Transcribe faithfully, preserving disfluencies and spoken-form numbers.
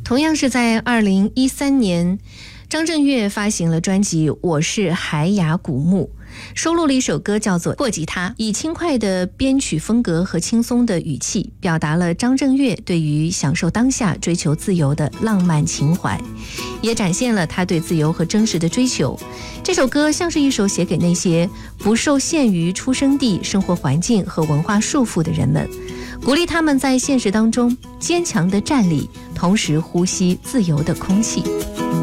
同样是在二零一三年，张震岳发行了专辑《我是海雅古木》，收录了一首歌叫做《破吉他》，以轻快的编曲风格和轻松的语气，表达了张震岳对于享受当下、追求自由的浪漫情怀，也展现了他对自由和真实的追求。这首歌像是一首写给那些不受限于出生地、生活环境和文化束缚的人们，鼓励他们在现实当中坚强地站立，同时呼吸自由的空气。